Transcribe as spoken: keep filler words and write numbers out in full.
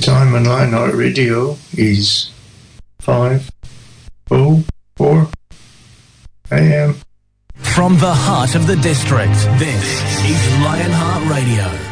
time on Lionheart Radio is five oh four a.m. From the heart of the district, this is Lionheart Radio.